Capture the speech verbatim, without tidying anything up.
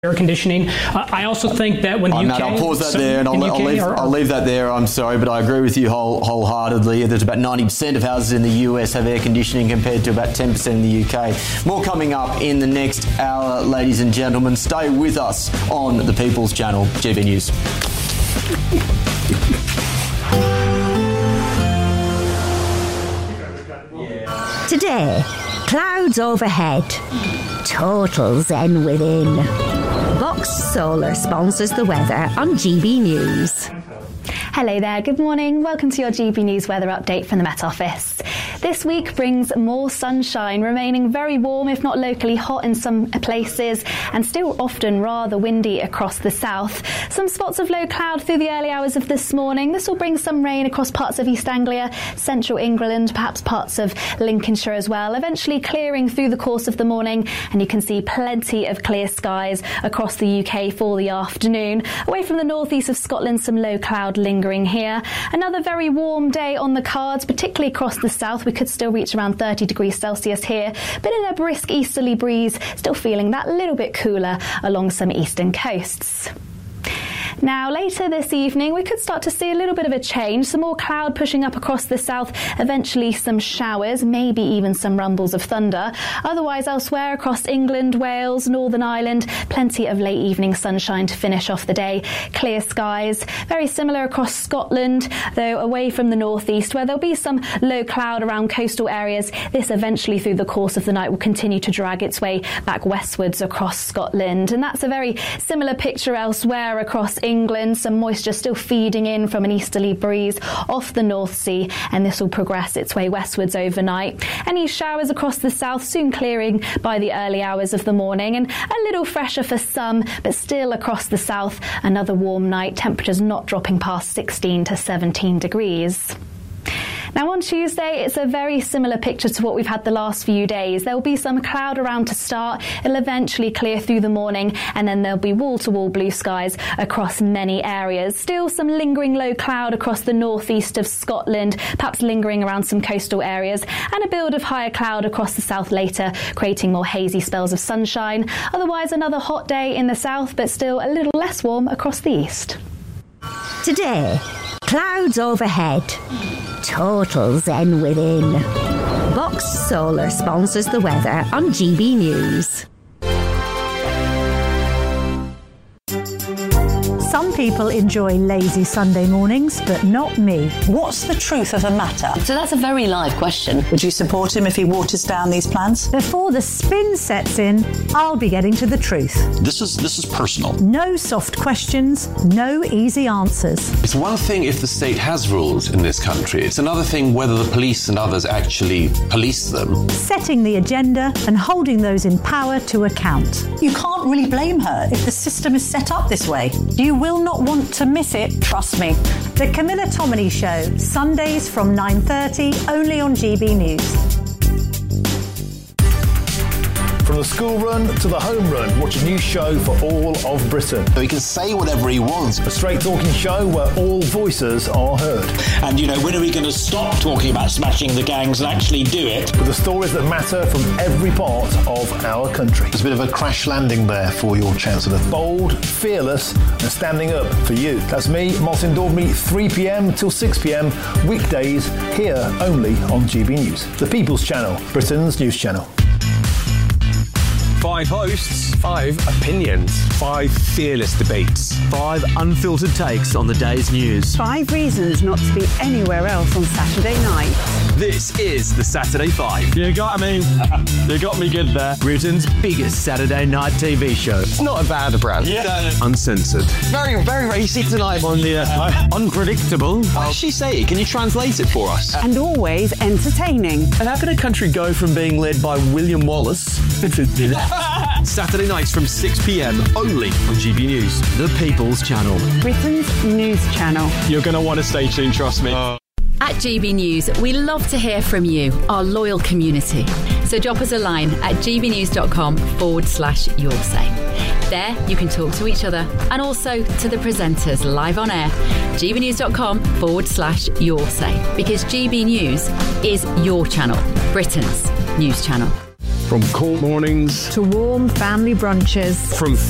air conditioning. Uh, I also think that when the oh, U K... Matt, I'll pause that so there and I'll, I'll, leave, or, I'll leave that there. I'm sorry, but I agree with you whole, wholeheartedly. There's about ninety percent of houses in the U S have air conditioning compared to about ten percent in the U K. More coming up in the next hour, ladies and gentlemen. Stay with us on the People's Channel, G B News. Today, clouds overhead, total zen within. Vox Solar sponsors the weather on G B News. Hello there, good morning. Welcome to your G B News weather update from the Met Office. This week brings more sunshine, remaining very warm, if not locally hot in some places, and still often rather windy across the south. Some spots of low cloud through the early hours of this morning. This will bring some rain across parts of East Anglia, central England, perhaps parts of Lincolnshire as well, eventually clearing through the course of the morning, and you can see plenty of clear skies across the U K for the afternoon. Away from the northeast of Scotland, some low cloud lingering here. Another very warm day on the cards, particularly across the south. We could still reach around thirty degrees Celsius here, but in a brisk easterly breeze, still feeling that little bit cooler along some eastern coasts. Now, later this evening, we could start to see a little bit of a change. Some more cloud pushing up across the south, eventually some showers, maybe even some rumbles of thunder. Otherwise, elsewhere across England, Wales, Northern Ireland, plenty of late evening sunshine to finish off the day. Clear skies. Very similar across Scotland, though away from the northeast, where there'll be some low cloud around coastal areas. This eventually through the course of the night will continue to drag its way back westwards across Scotland. And that's a very similar picture elsewhere across England. England, some moisture still feeding in from an easterly breeze off the North Sea, and this will progress its way westwards overnight. Any showers across the south soon clearing by the early hours of the morning, and a little fresher for some, but still across the south, another warm night, temperatures not dropping past sixteen to seventeen degrees. Now on Tuesday, it's a very similar picture to what we've had the last few days. There will be some cloud around to start. It'll eventually clear through the morning, and then there'll be wall-to-wall blue skies across many areas. Still some lingering low cloud across the northeast of Scotland, perhaps lingering around some coastal areas, and a build of higher cloud across the south later, creating more hazy spells of sunshine. Otherwise, another hot day in the south, but still a little less warm across the east. Today, clouds overhead, total zen within. Vox Solar sponsors the weather on G B News. Some people enjoy lazy Sunday mornings, but not me. What's the truth of the matter? So that's a very live question. Would you support him if he waters down these plans? Before the spin sets in, I'll be getting to the truth. This is this is personal. No soft questions, no easy answers. It's one thing if the state has rules in this country. It's another thing whether the police and others actually police them. Setting the agenda and holding those in power to account. You can't really blame her if the system is set up this way. You will not want to miss it, trust me. The Camilla Tominey Show, Sundays from nine thirty, only on G B News. From the school run to the home run, watch a new show for all of Britain. So he can say whatever he wants. A straight talking show where all voices are heard. And, you know, when are we going to stop talking about smashing the gangs and actually do it? With the stories that matter from every part of our country. There's a bit of a crash landing there for your Chancellor. Bold, fearless and standing up for you. That's me, Martin Daubney, three p.m. till six p.m. weekdays here only on G B News. The People's Channel, Britain's news channel. Five hosts, five opinions, five fearless debates, five unfiltered takes on the day's news, five reasons not to be anywhere else on Saturday night. This is the Saturday Five. You got me. You got me good there. Britain's biggest Saturday night T V show. It's not a bad brand. Yeah. Uncensored. Very, very racy tonight on the uh, unpredictable. What did she say? Can you translate it for us? And always entertaining. And how can a country go from being led by William Wallace to Saturday nights from six p.m. only on G B News, the People's Channel. Britain's news channel. You're going to want to stay tuned, trust me. Uh. At G B News, we love to hear from you, our loyal community. So drop us a line at gbnews.com forward slash your say. There, you can talk to each other and also to the presenters live on air. gbnews.com forward slash your say. Because G B News is your channel, Britain's news channel. From cold mornings to warm family brunches. From